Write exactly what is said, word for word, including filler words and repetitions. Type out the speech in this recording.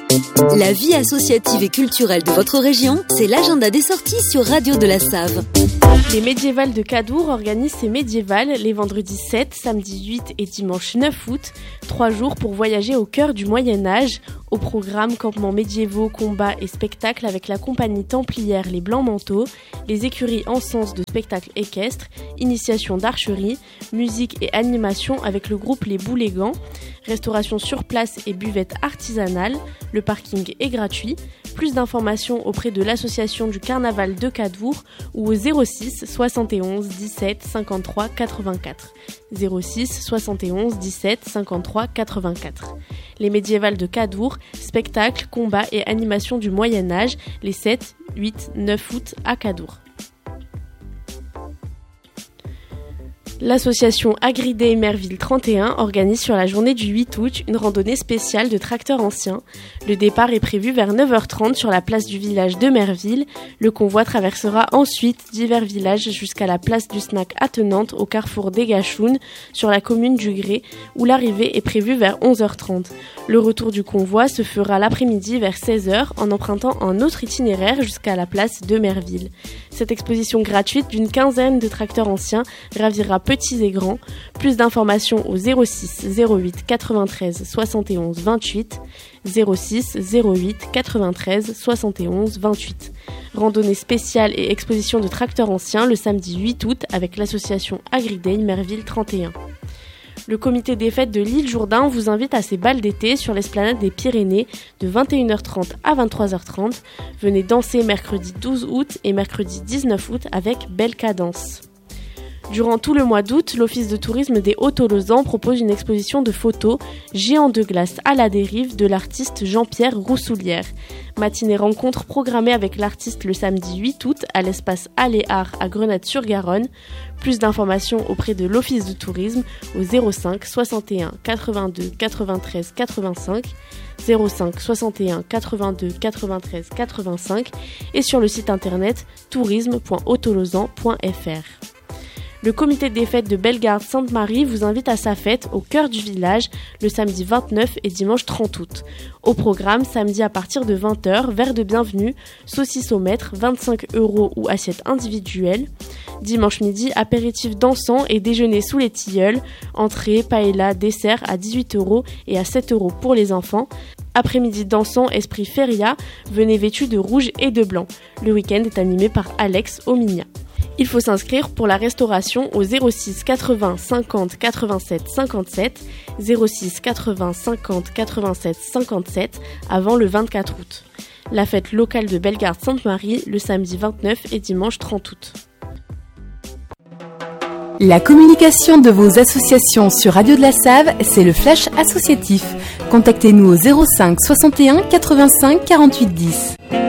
La vie associative et culturelle de votre région, c'est l'agenda des sorties sur Radio de la Save. Les médiévales de Cadour organisent ces médiévales les vendredis sept, samedi huit et dimanche neuf août. Trois jours pour voyager au cœur du Moyen-Âge. Au programme, campements médiévaux, combats et spectacles avec la compagnie templière Les Blancs Manteaux, les écuries en sens de spectacles équestres, initiation d'archerie, musique et animation avec le groupe Les Boulégans, restauration sur place et buvette artisanale, le parking est gratuit. Plus d'informations auprès de l'association du Carnaval de Cadour ou au zéro six soixante et onze dix-sept cinquante-trois quatre-vingt-quatre. zéro six soixante et onze dix-sept cinquante-trois quatre-vingt-quatre. Les médiévales de Cadour, spectacles, combats et animations du Moyen-Âge, les sept, huit, neuf août à Cadour. L'association Agriday Merville trente et un organise sur la journée du huit août une randonnée spéciale de tracteurs anciens. Le départ est prévu vers neuf heures trente sur la place du village de Merville. Le convoi traversera ensuite divers villages jusqu'à la place du snack attenante au carrefour d'Egachounes sur la commune du Gré où l'arrivée est prévue vers onze heures trente. Le retour du convoi se fera l'après-midi vers seize heures en empruntant un autre itinéraire jusqu'à la place de Merville. Cette exposition gratuite d'une quinzaine de tracteurs anciens ravira petits et grands. Plus d'informations au zéro six zéro huit quatre-vingt-treize soixante et onze vingt-huit, zéro six zéro huit quatre-vingt-treize soixante et onze vingt-huit. Randonnée spéciale et exposition de tracteurs anciens le samedi huit août avec l'association Agriday Merville trente et un. Le comité des fêtes de l'île Jourdain vous invite à ses bals d'été sur l'esplanade des Pyrénées de vingt et une heures trente à vingt-trois heures trente. Venez danser mercredi douze août et mercredi dix-neuf août avec Belle Cadence. Durant tout le mois d'août, l'Office de tourisme des Hauts-Tolosans propose une exposition de photos Géants de glace à la dérive de l'artiste Jean-Pierre Roussoulière. Matinée rencontre programmée avec l'artiste le samedi huit août à l'espace Aléar à Grenade-sur-Garonne. Plus d'informations auprès de l'Office de tourisme au zéro cinq soixante et un quatre-vingt-deux quatre-vingt-treize quatre-vingt-cinq, zéro cinq soixante et un quatre-vingt-deux quatre-vingt-treize quatre-vingt-cinq et sur le site internet tourisme point haut-tolosan point f r. Le comité des fêtes de Bellegarde-Sainte-Marie vous invite à sa fête au cœur du village le samedi vingt-neuf et dimanche trente août. Au programme, samedi à partir de vingt heures, verre de bienvenue, saucisses au mètre, vingt-cinq euros ou assiette individuelle. Dimanche midi, apéritif dansant et déjeuner sous les tilleuls, entrée, paella, dessert à dix-huit euros et à sept euros pour les enfants. Après-midi dansant, esprit feria, venez vêtus de rouge et de blanc. Le week-end est animé par Alex Ominia. Il faut s'inscrire pour la restauration au zéro six quatre-vingts cinquante quatre-vingt-sept cinquante-sept, zéro six quatre-vingts cinquante quatre-vingt-sept cinquante-sept avant le vingt-quatre août. La fête locale de Bellegarde-Sainte-Marie le samedi vingt-neuf et dimanche trente août. La communication de vos associations sur Radio de la Save, c'est le Flash associatif. Contactez-nous au zéro cinq soixante et un quatre-vingt-cinq quarante-huit dix.